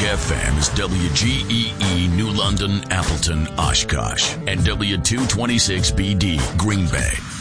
FM is WGEE New London, Appleton, Oshkosh, and W226BD Green Bay.